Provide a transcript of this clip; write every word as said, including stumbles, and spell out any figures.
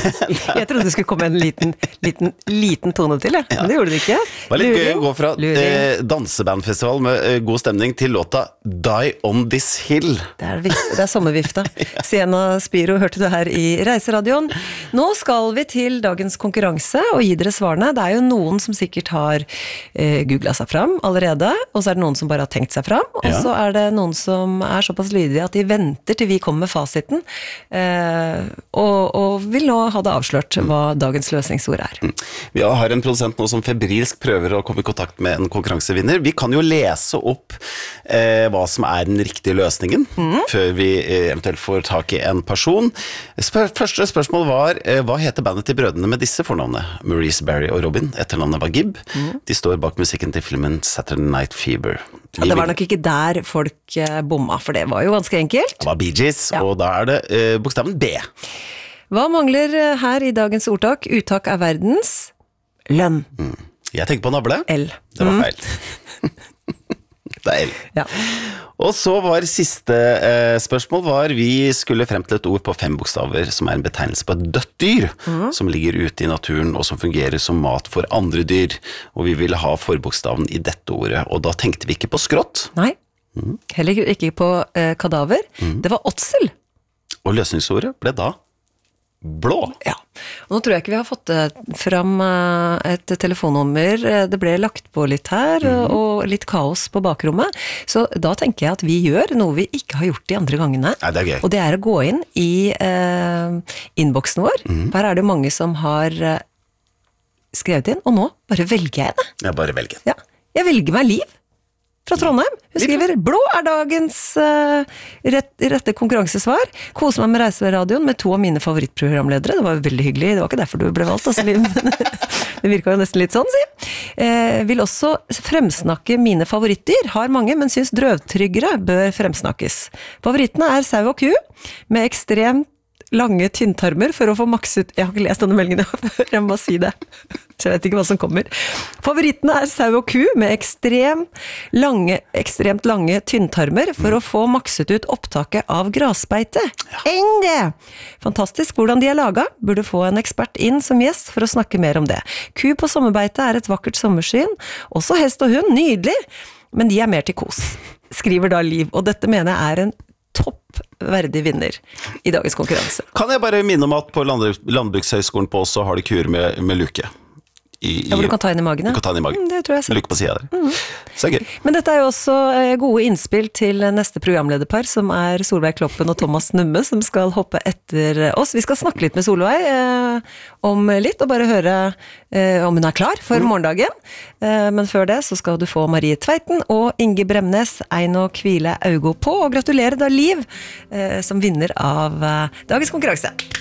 Jeg trodde det skulle komme en liten, liten, liten tone til, ja. Men det gjorde det ikke. Det var litt gøy å gå fra eh, dansebandfestival med eh, god stemning til låta Die on This Hill. Det er, det er sommervifta. Sienna Spiro hørte du her i Reiseradioen. Nå skal vi til dagens konkurranse og gi dere svarene. Det er jo noen som sikkert har eh, googlet seg fram allerede, og så er det noen som bare har tenkt seg fram, og ja. Så er det noen som er såpass lydige at de venter til vi kommer med fasiten, eh, og, og vil nå ha det avslørt hva dagens løsningsord er. Vi har en produsent nå som febrilsk prøver å komme i kontakt med en konkurransevinner. Vi kan jo lese opp eh, hva som er den riktige løsningen, mm. før vi eh, eventuelt får tak i en person. Spør første spørsmål var, eh, hva heter bandet til brødrene med disse fornavnene? Maurice, Barry og Robin. Etternavnet var Gibb. Mm. De står bak musikken til filmen Saturday Night Fever. Ja, det var nok ikke der folk eh, bomma, for det var jo ganske enkelt. Det var Bee Gees, ja. Og da er det eh, bokstaven B. Hva mangler her i dagens ordtak? Uttak er verdens lønn. Mm. Jeg tenker på navle. L. Det var feil. Mm. Det er L. Ja. Og så var siste eh, spørsmål var, vi skulle frem til et ord på fem bokstaver, som er en betegnelse på et dødt dyr, mm. som ligger ute i naturen, og som fungerer som mat for andre dyr. Og vi ville ha forbokstaven i dette ordet, og da tenkte vi ikke på skrått. Nei, mm. heller ikke på eh, kadaver. Mm. Det var åtsel. Og løsningsordet ble da blå. Ja, og nå tror jeg ikke vi har fått fram et telefonnummer. Det ble lagt på litt her, mm. og litt kaos på bakrommet. Så da tenker jeg at vi gjør noe vi ikke har gjort de andre gangene. Nei, det er gøy. Og det er å gå inn i eh, innboksen vår. Mm. Her er det mange som har skrevet inn, og nå bare velger jeg det. Ja, bare velger. Ja, jeg velger meg Liv fra Trondheim. Hun skriver, blå er dagens uh, rett, rette konkurransesvar. Kose meg med Reiseradioen med to av mine favorittprogramledere. Det var veldig hyggelig. Det var ikke derfor du ble valgt, altså, Liv. Det virker jo nesten litt sånn, si. Eh, vil også fremsnakke mine favorittdyr. Har mange, men synes drøvtryggere bør fremsnakkes. Favorittene er sau og ku, med ekstremt lange tynntarmer for å få makset... Jeg har ikke lest denne meldingen før, jeg må si det. Så jeg vet ikke hva som kommer. Favorittene er sau og ku med ekstrem lange, ekstremt lange tynntarmer for å få makset ut opptaket av grasbeite. Ja. Enn det! Fantastisk hvordan de er laget. Burde få en ekspert inn som gjest for å snakke mer om det. Ku på sommerbeite er et vakkert sommersyn. Også hest og hund, nydelig. Men de er mer til kos. Skriver da Liv. Og dette mener jeg er en toppverdig vinner i dagens konkurranse. Kan jeg bare minne om at på Landbrukshøgskolen på oss så har de kur med, med luke. I, i, ja, hvor du kan ta inn i magen, ja. Du kan ta inn i magen. Mm, det tror jeg Luke på siden der. Mm. Så gøy. Men dette er jo også gode innspill til neste programlederpar, som er Solveig Kloppen og Thomas Numme, som skal hoppe etter oss. Vi skal snakke litt med Solveig eh, om litt, og bare høre eh, om hun er klar for mm. morgendagen. Eh, men før det så skal du få Marie Tveiten og Inge Bremnes, Ein og Kvile Augo på, og gratulerer da Liv, eh, som vinner av eh, dagens konkurranse.